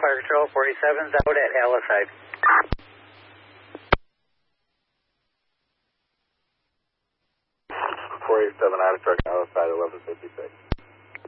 Fire Control, 47's out at Alliside. 487 out of truck, Alliside, 1156.